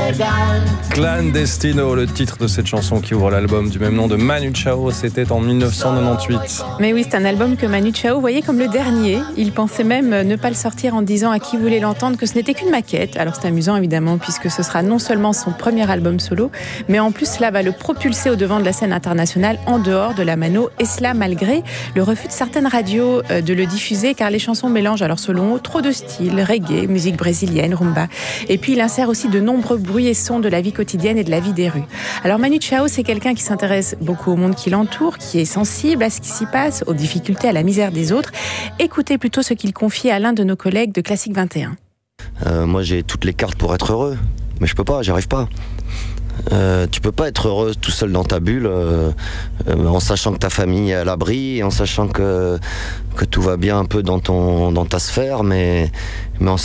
Clandestino, le titre de cette chanson qui ouvre l'album du même nom de Manu Chao, c'était en 1998. Mais oui, c'est un album que Manu Chao voyait comme le dernier. Il pensait même ne pas le sortir en disant à qui voulait l'entendre que ce n'était qu'une maquette. Alors c'est amusant évidemment puisque ce sera non seulement son premier album solo, mais en plus cela va le propulser au devant de la scène internationale en dehors de la mano, et cela malgré le refus de certaines radios de le diffuser car les chansons mélangent alors selon eux trop de styles, reggae, musique brésilienne, rumba. Et puis il insère aussi de nombreux bruits et sons de la vie quotidienne et de la vie des rues. Alors Manu Chao, c'est quelqu'un qui s'intéresse beaucoup au monde qui l'entoure, qui est sensible à ce qui s'y passe, aux difficultés, à la misère des autres. Écoutez plutôt ce qu'il confie à l'un de nos collègues de Classique 21. Moi j'ai toutes les cartes pour être heureux, mais je peux pas, j'y arrive pas. Tu peux pas être heureux tout seul dans ta bulle en sachant que ta famille est à l'abri, en sachant que tout va bien un peu dans ta sphère, mais en